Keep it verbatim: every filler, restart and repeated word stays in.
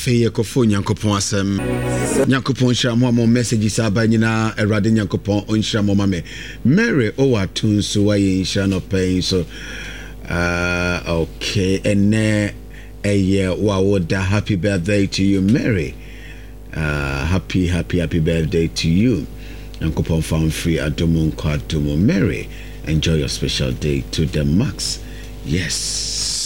afei ekofo nyankopon asem nyankopon hira mo mo messages aba nyina erade nyankopon onhira mo mame Mary Owatun so waye hira no pain so uh okay ene eye wawoda happy birthday to you Mary uh happy happy happy birthday to you nyankopon found free adomo nko adomo Mary enjoy your special day to the max yes